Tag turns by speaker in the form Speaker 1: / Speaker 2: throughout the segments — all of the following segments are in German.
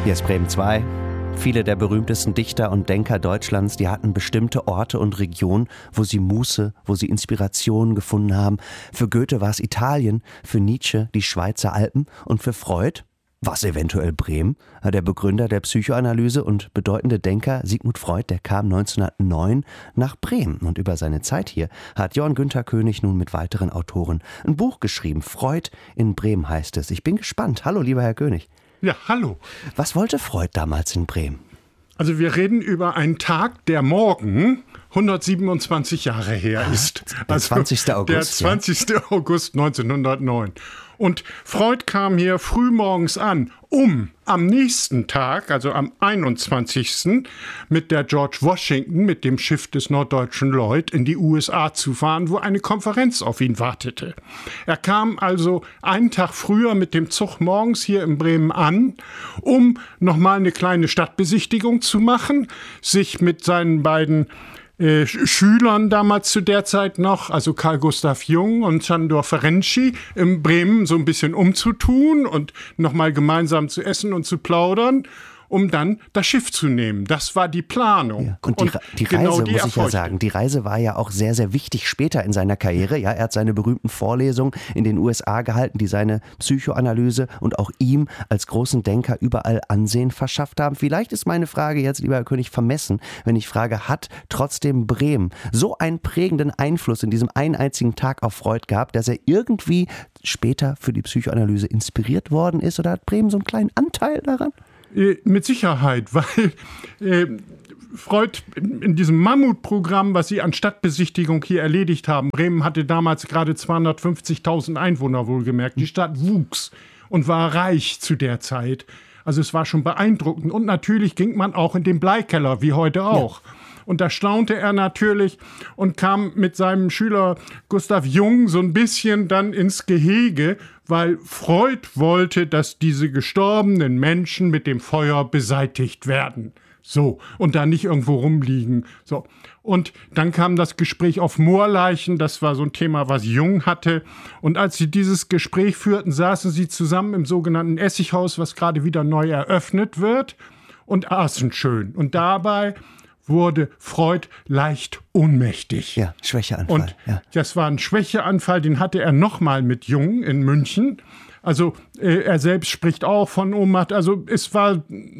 Speaker 1: Hier ist Bremen 2. Viele der berühmtesten Dichter und Denker Deutschlands, die hatten bestimmte Orte und Regionen, wo sie Muße, wo sie Inspiration gefunden haben. Für Goethe war es Italien, für Nietzsche die Schweizer Alpen und für Freud war es eventuell Bremen. Der Begründer der Psychoanalyse und bedeutende Denker Sigmund Freud, der kam 1909 nach Bremen. Und über seine Zeit hier hat Johann Günther König nun mit weiteren Autoren ein Buch geschrieben. Freud in Bremen heißt es. Ich bin gespannt. Hallo, lieber Herr König.
Speaker 2: Ja, hallo.
Speaker 1: Was wollte Freud damals in Bremen?
Speaker 2: Also wir reden über einen Tag, der morgen 127 Jahre her ist.
Speaker 1: Der 20. August.
Speaker 2: Der 20. August 1909. Und Freud kam hier frühmorgens an, um am nächsten Tag, also am 21. mit der George Washington, mit dem Schiff des Norddeutschen Lloyd, in die USA zu fahren, wo eine Konferenz auf ihn wartete. Er kam also einen Tag früher mit dem Zug morgens hier in Bremen an, um nochmal eine kleine Stadtbesichtigung zu machen, sich mit seinen beiden Schülern damals zu der Zeit noch, also Carl Gustav Jung und Sándor Ferenczi, in Bremen so ein bisschen umzutun und nochmal gemeinsam zu essen und zu plaudern, um dann das Schiff zu nehmen. Das war die Planung.
Speaker 1: Ja. Und die Reise, muss ich ja sagen, die Reise war ja auch sehr, sehr wichtig später in seiner Karriere. Ja, er hat seine berühmten Vorlesungen in den USA gehalten, die seine Psychoanalyse und auch ihm als großen Denker überall Ansehen verschafft haben. Vielleicht ist meine Frage jetzt, lieber Herr König, vermessen, wenn ich frage, hat trotzdem Bremen so einen prägenden Einfluss in diesem einen einzigen Tag auf Freud gehabt, dass er irgendwie später für die Psychoanalyse inspiriert worden ist? Oder hat Bremen so einen kleinen Anteil daran?
Speaker 2: Mit Sicherheit, weil Freud in diesem Mammutprogramm, was sie an Stadtbesichtigung hier erledigt haben, Bremen hatte damals gerade 250.000 Einwohner wohlgemerkt, die Stadt wuchs und war reich zu der Zeit. Also es war schon beeindruckend und natürlich ging man auch in den Bleikeller, wie heute auch. Ja. Und da staunte er natürlich und kam mit seinem Schüler Gustav Jung so ein bisschen dann ins Gehege, weil Freud wollte, dass diese gestorbenen Menschen mit dem Feuer beseitigt werden. So, und da nicht irgendwo rumliegen. So. Und dann kam das Gespräch auf Moorleichen, das war so ein Thema, was Jung hatte. Und als sie dieses Gespräch führten, saßen sie zusammen im sogenannten Essighaus, was gerade wieder neu eröffnet wird, und aßen schön. Und dabei wurde Freud leicht ohnmächtig.
Speaker 1: Ja, Schwächeanfall.
Speaker 2: Und das war ein Schwächeanfall, den hatte er nochmal mit Jung in München. Also er selbst spricht auch von Ohnmacht. Also es war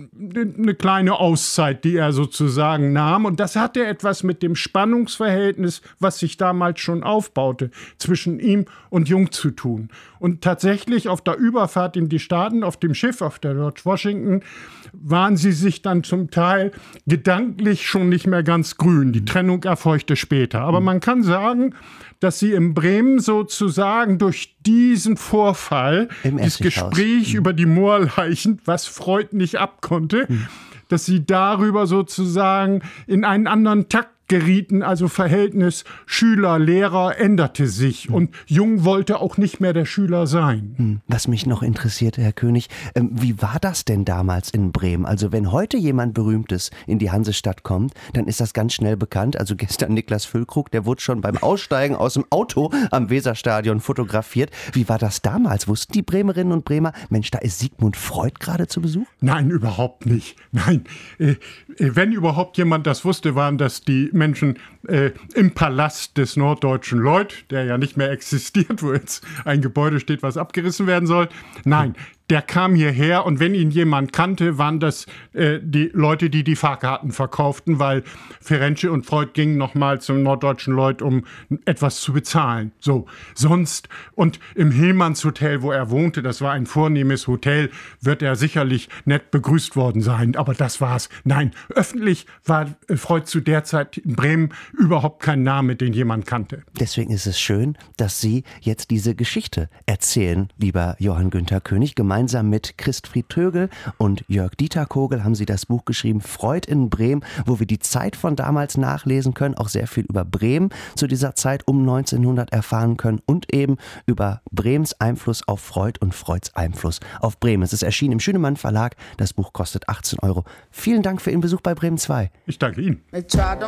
Speaker 2: eine kleine Auszeit, die er sozusagen nahm. Und das hatte etwas mit dem Spannungsverhältnis, was sich damals schon aufbaute, zwischen ihm und Jung zu tun. Und tatsächlich auf der Überfahrt in die Staaten, auf dem Schiff, auf der George Washington, waren sie sich dann zum Teil gedanklich schon nicht mehr ganz grün. Die Trennung erfolgte später. Aber man kann sagen, dass sie in Bremen sozusagen durch diesen Vorfall, das Gespräch über die Moorleichen, was Freud nicht abkonnte, dass sie darüber sozusagen in einen anderen Takt gerieten, also Verhältnis Schüler-Lehrer änderte sich und Jung wollte auch nicht mehr der Schüler sein.
Speaker 1: Was mich noch interessiert, Herr König, wie war das denn damals in Bremen? Also wenn heute jemand Berühmtes in die Hansestadt kommt, dann ist das ganz schnell bekannt. Also gestern Niklas Füllkrug, der wurde schon beim Aussteigen aus dem Auto am Weserstadion fotografiert. Wie war das damals? Wussten die Bremerinnen und Bremer, Mensch, da ist Sigmund Freud gerade zu Besuch?
Speaker 2: Nein, überhaupt nicht. Nein, wenn überhaupt jemand das wusste, waren das die Menschen im Palast des Norddeutschen Lloyd, der ja nicht mehr existiert, wo jetzt ein Gebäude steht, was abgerissen werden soll. Nein, der kam hierher und wenn ihn jemand kannte, waren das die Leute, die die Fahrkarten verkauften, weil Ferenczi und Freud gingen nochmal zum Norddeutschen Lloyd, um etwas zu bezahlen. So, sonst, und im Hillmanns-Hotel, wo er wohnte, das war ein vornehmes Hotel, wird er sicherlich nett begrüßt worden sein, aber das war's. Nein, öffentlich war Freud zu der Zeit in Bremen überhaupt kein Name, den jemand kannte.
Speaker 1: Deswegen ist es schön, dass Sie jetzt diese Geschichte erzählen, lieber Johann Günther König. Gemeinsam mit Christfried Tögel und Jörg Dieter Kogel haben Sie das Buch geschrieben, Freud in Bremen, wo wir die Zeit von damals nachlesen können, auch sehr viel über Bremen zu dieser Zeit um 1900 erfahren können und eben über Bremens Einfluss auf Freud und Freuds Einfluss auf Bremen. Es ist erschienen im Schünemann Verlag. Das Buch kostet 18 €. Vielen Dank für Ihren Besuch bei Bremen 2.
Speaker 2: Ich danke Ihnen.